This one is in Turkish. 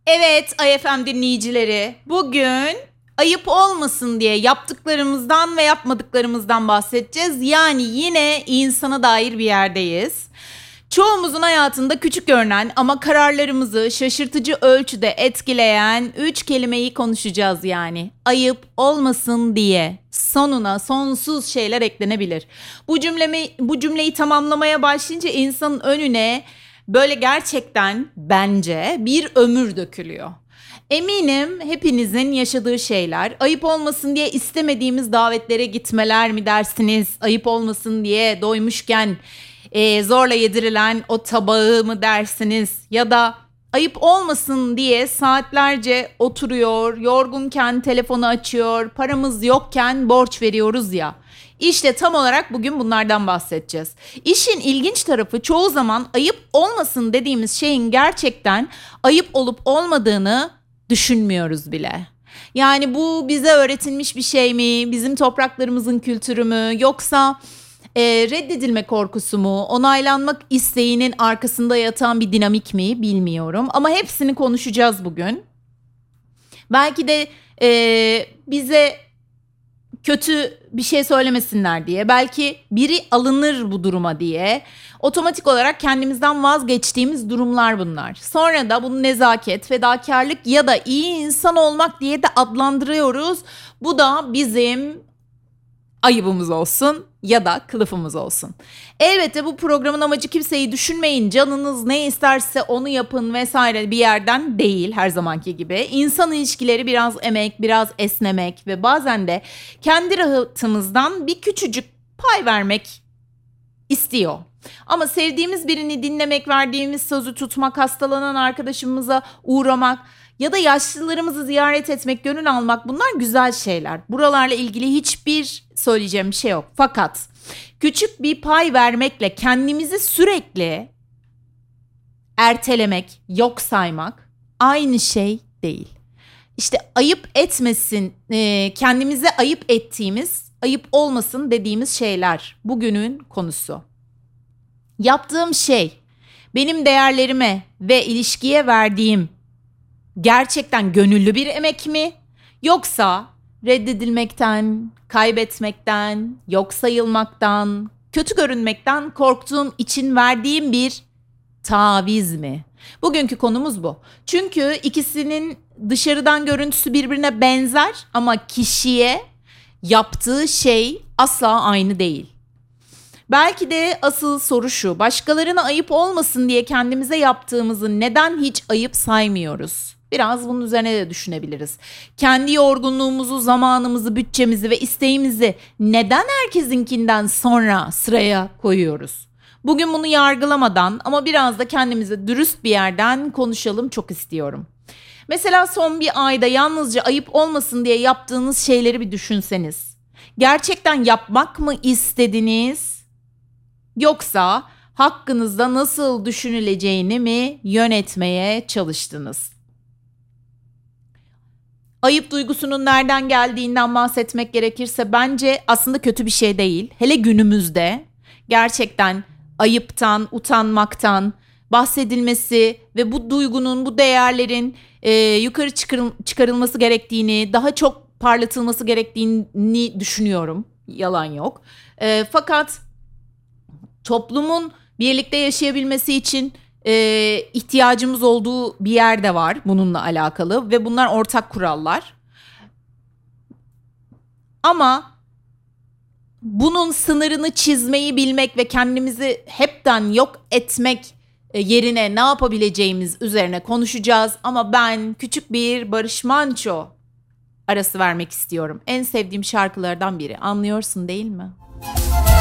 Evet IFM dinleyicileri, bugün ayıp olmasın diye yaptıklarımızdan ve yapmadıklarımızdan bahsedeceğiz. Yani yine insana dair bir yerdeyiz. Çoğumuzun hayatında küçük görünen ama kararlarımızı şaşırtıcı ölçüde etkileyen 3 kelimeyi konuşacağız yani. Ayıp olmasın diye sonuna sonsuz şeyler eklenebilir. Bu cümleyi tamamlamaya başlayınca insanın önüne böyle gerçekten bence bir ömür dökülüyor. Eminim hepinizin yaşadığı şeyler. Ayıp olmasın diye istemediğimiz davetlere gitmeler mi dersiniz? Ayıp olmasın diye doymuşken zorla yedirilen o tabağı mı dersiniz? Ya da ayıp olmasın diye saatlerce oturuyor, yorgunken telefonu açıyor, paramız yokken borç veriyoruz ya. İşte tam olarak bugün bunlardan bahsedeceğiz. İşin ilginç tarafı çoğu zaman ayıp olmasın dediğimiz şeyin gerçekten ayıp olup olmadığını düşünmüyoruz bile. Yani bu bize öğretilmiş bir şey mi? Bizim topraklarımızın kültürü mü? Yoksa reddedilme korkusu mu? Onaylanmak isteğinin arkasında yatan bir dinamik mi? Bilmiyorum. Ama hepsini konuşacağız bugün. Belki de bize kötü bir şey söylemesinler diye, belki biri alınır bu duruma diye otomatik olarak kendimizden vazgeçtiğimiz durumlar bunlar. Sonra da bunu nezaket, fedakarlık ya da iyi insan olmak diye de adlandırıyoruz. Bu da bizim ayıbımız olsun ya da kılıfımız olsun. Elbette bu programın amacı kimseyi düşünmeyin, canınız ne isterse onu yapın vesaire bir yerden değil, her zamanki gibi. İnsan ilişkileri biraz emek, biraz esnemek ve bazen de kendi rahatımızdan bir küçücük pay vermek istiyor. Ama sevdiğimiz birini dinlemek, verdiğimiz sözü tutmak, hastalanan arkadaşımıza uğramak ya da yaşlılarımızı ziyaret etmek, gönül almak, bunlar güzel şeyler. Buralarla ilgili hiçbir söyleyeceğim bir şey yok. Fakat küçük bir pay vermekle kendimizi sürekli ertelemek, yok saymak aynı şey değil. İşte ayıp etmesin, kendimize ayıp ettiğimiz, ayıp olmasın dediğimiz şeyler bugünün konusu. Yaptığım şey benim değerlerime ve ilişkiye verdiğim gerçekten gönüllü bir emek mi? Yoksa reddedilmekten, kaybetmekten, yok sayılmaktan, kötü görünmekten korktuğum için verdiğim bir taviz mi? Bugünkü konumuz bu. Çünkü ikisinin dışarıdan görüntüsü birbirine benzer ama kişiye yaptığı şey asla aynı değil. Belki de asıl soru şu: başkalarına ayıp olmasın diye kendimize yaptığımızı neden hiç ayıp saymıyoruz? Biraz bunun üzerine de düşünebiliriz. Kendi yorgunluğumuzu, zamanımızı, bütçemizi ve isteğimizi neden herkesinkinden sonra sıraya koyuyoruz? Bugün bunu yargılamadan ama biraz da kendimize dürüst bir yerden konuşalım çok istiyorum. Mesela son bir ayda yalnızca ayıp olmasın diye yaptığınız şeyleri bir düşünseniz. Gerçekten yapmak mı istediniz? Yoksa hakkınızda nasıl düşünüleceğini mi yönetmeye çalıştınız? Ayıp duygusunun nereden geldiğinden bahsetmek gerekirse bence aslında kötü bir şey değil. Hele günümüzde gerçekten ayıptan, utanmaktan bahsedilmesi ve bu duygunun, bu değerlerin yukarı çıkarılması gerektiğini, daha çok parlatılması gerektiğini düşünüyorum. Yalan yok. Fakat toplumun birlikte yaşayabilmesi için ihtiyacımız olduğu bir yer de var bununla alakalı ve bunlar ortak kurallar. Ama bunun sınırını çizmeyi bilmek ve kendimizi hepten yok etmek yerine ne yapabileceğimiz üzerine konuşacağız. Ama ben küçük bir Barış Manço arası vermek istiyorum. En sevdiğim şarkılardan biri. Anlıyorsun değil mi?